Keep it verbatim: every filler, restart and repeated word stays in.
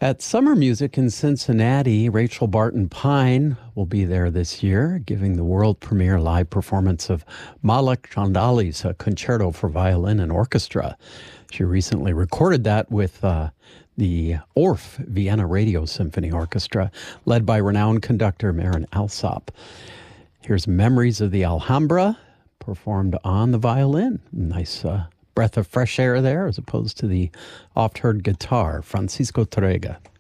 At Summer Music in Cincinnati, Rachel Barton Pine will be there this year, giving the world premiere live performance of Malek Chandali's a Concerto for Violin and Orchestra. She recently recorded that with uh, the Orff Vienna Radio Symphony Orchestra, led by renowned conductor Marin Alsop. Here's Memories of the Alhambra, performed on the violin. Nice uh, breath of fresh air there, as opposed to the oft-heard guitar. Francisco Torrega.